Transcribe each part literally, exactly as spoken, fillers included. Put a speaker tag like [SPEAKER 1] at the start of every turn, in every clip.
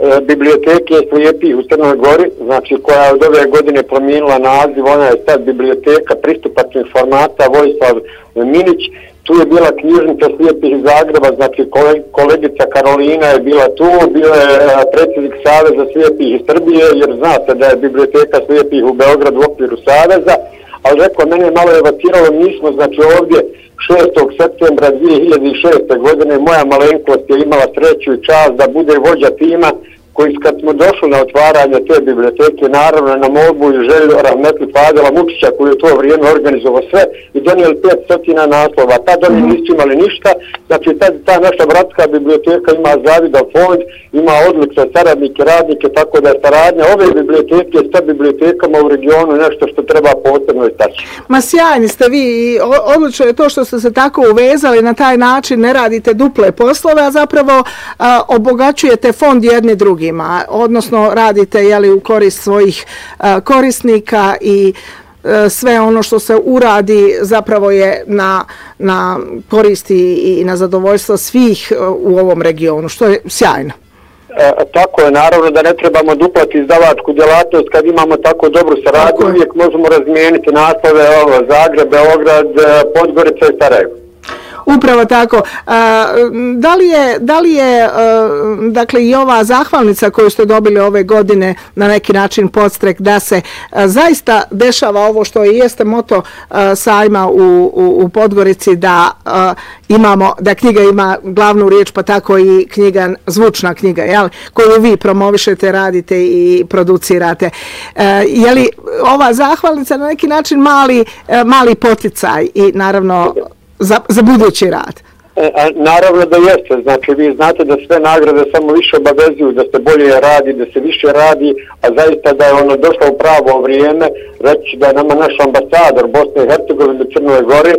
[SPEAKER 1] biblioteke slijepih u Crnoj Gori, znači koja je od ove godine promijenila naziv, ona je sad biblioteka pristupačnih formata Vojislav Minić. Tu je bila knjižnica slijepih iz Zagreba, znači kolegica Karolina je bila tu, bio je predsjednik Saveza slijepih iz Srbije, jer znate da je biblioteka slijepih u Beogradu u okviru Saveza, ali rekao, mene je malo evociralo, mi smo znači ovdje šestog septembra dvije hiljade šeste. godine, moja malenkost je imala sreću i čast da bude vođa tima koji kad smo došli na otvaranje te biblioteke, naravno na molbu i želju Rahmetli Fadela Mučića koji je u to vrijeme organizovao sve i donijeli petsto naslova. Tad oni nisu imali ništa, znači tad ta naša bratska biblioteka ima zavidan fond, ima odlične saradnike, radnike, tako da je saradnja ove biblioteke sa bibliotekama u regionu nešto što treba posebno istaći.
[SPEAKER 2] Ma sjajni ste vi i odlično je to što ste se tako uvezali na taj način, ne radite duple poslove, a zapravo a, obogaćujete fond jedni drugi. Odnosno radite jeli, u korist svojih uh, korisnika i uh, sve ono što se uradi zapravo je na, na koristi i na zadovoljstvo svih uh, u ovom regionu, što je sjajno.
[SPEAKER 1] E, tako je, naravno da ne trebamo duplati izdavačku djelatnost kad imamo tako dobru saradnju, uvijek možemo razmijeniti naslove ovo, Zagreb, Beograd, Podgorica i Sarajevo.
[SPEAKER 2] Upravo tako. A, da li je, da li je a, dakle i ova zahvalnica koju ste dobili ove godine na neki način podstrek da se a, zaista dešava ovo što i jeste moto a, sajma u, u, u Podgorici, da a, imamo, da knjiga ima glavnu riječ, pa tako i knjiga, zvučna knjiga, jel, koju vi promovišete, radite i producirate. A, je li ova zahvalnica na neki način mali, a, mali poticaj i naravno Za, za budući rad?
[SPEAKER 1] E, a, naravno da jeste, znači vi znate da sve nagrade samo više obavezuju, da se bolje radi, da se više radi, a zaista da je ono došlo u pravo vrijeme, reći da je nama naš ambasador Bosne i Hercegovine u Crnoj Gori, e,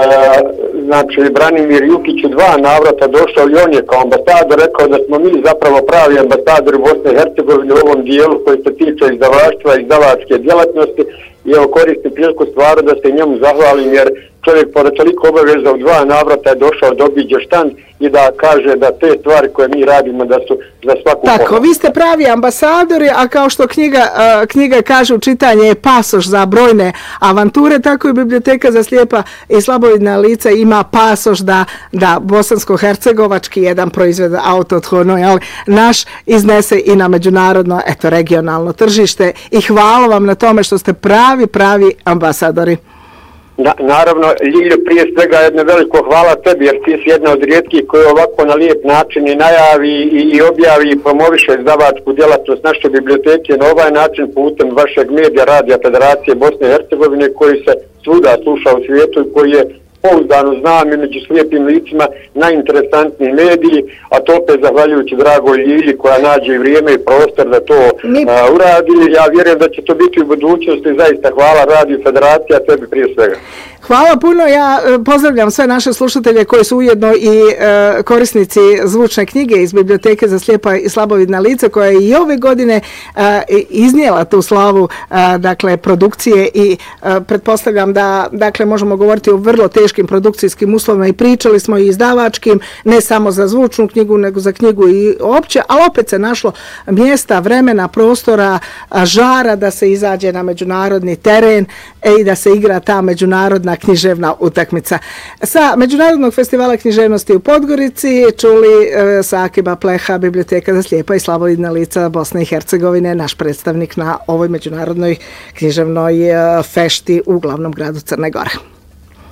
[SPEAKER 1] znači Branimir Jukić u dva navrata došao i on je kao ambasador rekao da smo mi zapravo pravi ambasadori Bosne i Hercegovine u ovom dijelu koji se tiče izdavaštva i izdavačke djelatnosti. I evo koristim priliku stvaru da se njemu zahvalim, jer čovjek pored toliko obaveza u dva navrata je došao da obiđe štand i da kaže da te stvari koje mi radimo da su za svaku
[SPEAKER 2] Tako,
[SPEAKER 1] pomoć.
[SPEAKER 2] Vi ste pravi ambasadori, a kao što knjiga, uh, knjiga kaže, čitanje je pasoš za brojne avanture, tako i biblioteka za slijepa i slabovidna lica ima pasoš da, da bosansko-hercegovački jedan proizved autothono, ali naš iznese i na međunarodno, eto, regionalno tržište, i hvala vam na tome što ste pravi, pravi ambasadori.
[SPEAKER 1] Na, naravno, Ljiljo, prije svega jedno veliko hvala tebi, jer ti si jedna od rijetkih koji ovako na lijep način i najavi i, i objavi i promoviše izdavačku djelatnost naše biblioteke na ovaj način putem vašeg medija Radija Federacije Bosne i Hercegovine, koji se svuda sluša u svijetu i koji je pouzdano znam i među slijepim licima najinteresantniji mediji, a to opet zahvaljujući dragoj Ljilji koja nađe vrijeme i prostor da to Mi... a, uradi. Ja vjerujem da će to biti u budućnosti. Zaista hvala Radiju Federacije, a tebi prije svega.
[SPEAKER 2] Hvala puno, ja pozdravljam sve naše slušatelje koji su ujedno i e, korisnici zvučne knjige iz Biblioteke za slijepa i slabovidna lica, koja je i ove godine e, iznijela tu slavu e, dakle produkcije i e, pretpostavljam da dakle možemo govoriti o vrlo teškim produkcijskim uslovima i pričali smo i izdavačkim, ne samo za zvučnu knjigu nego za knjigu i opće, ali opet se našlo mjesta, vremena, prostora, žara da se izađe na međunarodni teren e, i da se igra ta međunarodna književna utakmica. Sa Međunarodnog festivala književnosti u Podgorici čuli e, Sakiba Pleha, Biblioteka za slijepa i slabovidna lica Bosne i Hercegovine, naš predstavnik na ovoj međunarodnoj književnoj e, fešti u glavnom gradu Crne Gore.